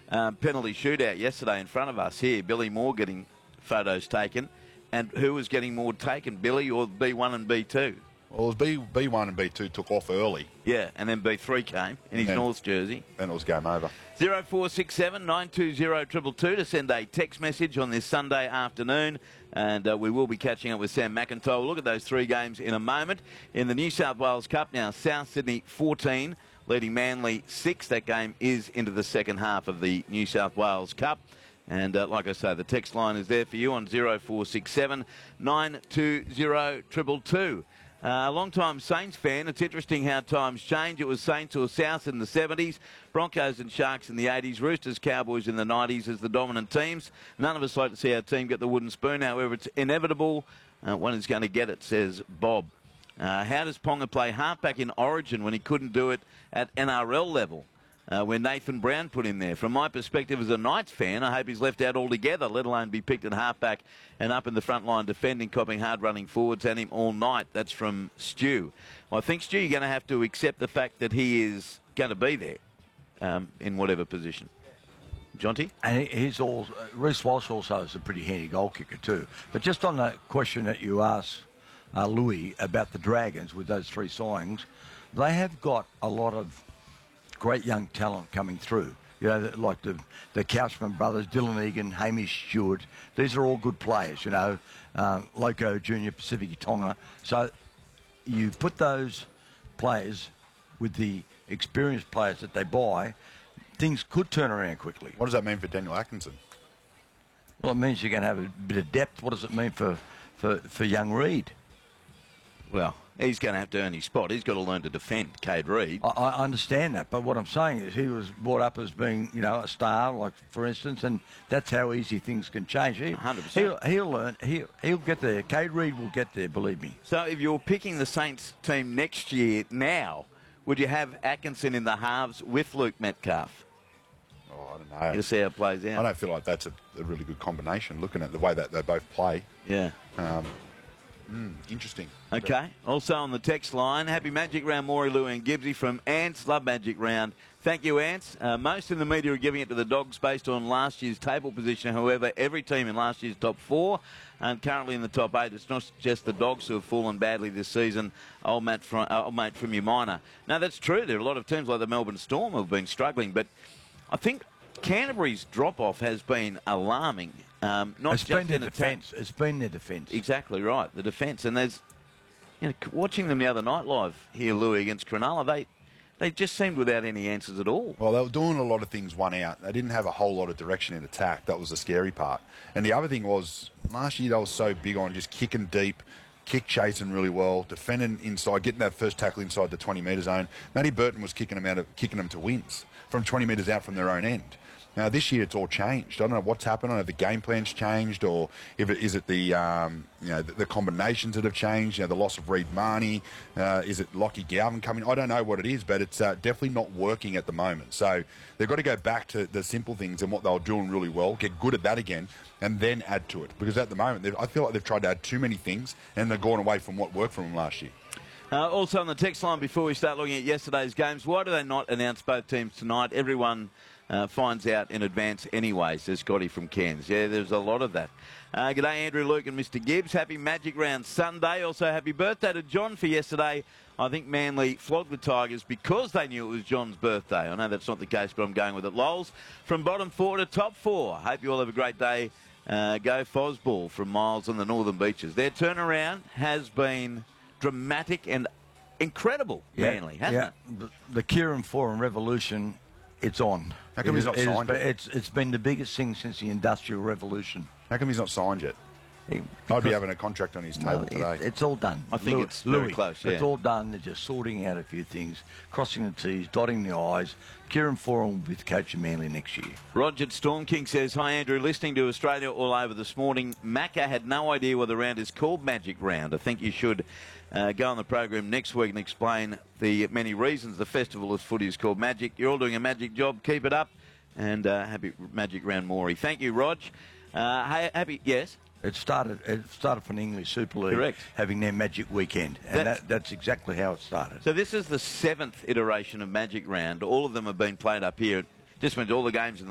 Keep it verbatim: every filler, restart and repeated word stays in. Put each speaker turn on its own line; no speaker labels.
um, penalty shootout yesterday in front of us here. Billy Moore getting photos taken. And who was getting more taken, Billy or B one and B two?
Well, it was B, B1 and B two took off early.
Yeah, and then B three came in his
then,
Norths jersey.
Then it was game over.
zero four six seven nine two zero two two two to send a text message on this Sunday afternoon. And uh, we will be catching up with Sam McIntyre. We'll look at those three games in a moment. In the New South Wales Cup now, South Sydney fourteen, leading Manly six. That game is into the second half of the New South Wales Cup. And uh, like I say, the text line is there for you on zero four six seven nine two zero two two two. Uh, a long-time Saints fan. It's interesting how times change. It was Saints or South in the seventies, Broncos and Sharks in the eighties, Roosters, Cowboys in the nineties as the dominant teams. None of us like to see our team get the wooden spoon. However, it's inevitable. Uh, one is going to get it, says Bob. Uh, how does Ponga play halfback in Origin when he couldn't do it at N R L level? Uh, when Nathan Brown put him there. From my perspective as a Knights fan, I hope he's left out altogether, let alone be picked at halfback and up in the front line defending, copping hard-running forwards at him all night. That's from Stu. Well, I think, Stu, you're going to have to accept the fact that he is going to be there um, in whatever position. Jonty?
And he's all, Reece Walsh also is a pretty handy goal kicker too. But just on the question that you asked, uh, Louis, about the Dragons with those three signings, they have got a lot of great young talent coming through. You know, like the, the Couchman brothers, Dylan Egan, Hamish Stewart. These are all good players, you know. Um, Loco Junior, Pacific Tonga. So you put those players with the experienced players that they buy, things could turn around quickly.
What does that mean for Daniel Atkinson?
Well, it means you're going to have a bit of depth. What does it mean for, for, for young Reid?
Well, he's going to have to earn his spot. He's got to learn to defend Cade Reid.
I, I understand that, but what I'm saying is he was brought up as being, you know, a star, like for instance, and that's how easy things can change. He,
one hundred percent.
He'll, he'll learn. He'll, he'll get there. Cade Reid will get there, believe me.
So if you're picking the Saints team next year now, would you have Atkinson in the halves with Luke Metcalf?
Oh, I don't know.
To see how it plays out.
I don't feel like that's a, a really good combination, looking at the way that they both play.
Yeah.
Um, Mm, interesting.
Okay. Also on the text line, happy Magic Round, Maury, Lou and Gibbsy from Ants. Love Magic Round. Thank you, Ants. Uh, most in the media are giving it to the Dogs based on last year's table position. However, every team in last year's top four and currently in the top eight. It's not just the Dogs who have fallen badly this season. Old mate from, uh, old mate from your minor. No, that's true. There are a lot of teams like the Melbourne Storm who have been struggling, but I think Canterbury's drop-off has been alarming. Um, not
it's
just
been
in
their
attack.
defence. It's been their defence.
Exactly right, the defence. And there's, you know, watching them the other night live here, Louis, against Cronulla, they they just seemed without any answers at all.
Well, they were doing a lot of things one out. They didn't have a whole lot of direction in attack. That was the scary part. And the other thing was, last year they were so big on just kicking deep, kick chasing really well, defending inside, getting that first tackle inside the twenty metre zone. Matty Burton was kicking them out of kicking them to wins from twenty metres out from their own end. Now, this year it's all changed. I don't know what's happened. I don't know if the game plan's changed or if it, is it the, um, you know, the, the combinations that have changed, you know, the loss of Reid Marnie, uh, is it Lockie Galvin coming? I don't know what it is, but it's uh, definitely not working at the moment. So they've got to go back to the simple things and what they were doing really well, get good at that again, and then add to it. Because at the moment, I feel like they've tried to add too many things and they've gone away from what worked for them last year.
Uh, also on the text line, before we start looking at yesterday's games, why do they not announce both teams tonight? Everyone uh, finds out in advance anyway, says Scotty from Cairns. Yeah, there's a lot of that. Uh, g'day, Andrew, Luke and Mister Gibbs. Happy Magic Round Sunday. Also, happy birthday to John for yesterday. I think Manly flogged the Tigers because they knew it was John's birthday. I know that's not the case, but I'm going with it. Lols, from bottom four to top four. Hope you all have a great day. Uh, go Fosball from Miles on the Northern Beaches. Their turnaround has been dramatic and incredible,
yeah,
Manly, hasn't
yeah.
it?
The, the Kieran Foran revolution, it's on.
How come
it
he's not
is,
signed
it
yet?
it's, it's been the biggest thing since the Industrial Revolution.
How come he's not signed yet?
He,
I'd be having a contract on his table
no,
today.
it, it's all done.
I think
Louis,
it's very
Louis,
close, yeah.
It's all done. They're just sorting out a few things, crossing the T's, dotting the I's. Kieran Foran will be the coach of Manly next year.
Roger at Storm King says, hi, Andrew. Listening to Australia all over this morning. Macca had no idea why the round is called Magic Round. I think you should uh, go on the program next week and explain the many reasons the festival of footy is called Magic. You're all doing a magic job. Keep it up. And uh, happy Magic Round, Maury. Thank you, Rog. Uh, hey, happy, yes?
It started. It started from the English Super League,
Correct.
having their Magic Weekend, and
That's-
that, that's exactly how it started.
So this is the seventh iteration of Magic Round. All of them have been played up here. Just means all the games in the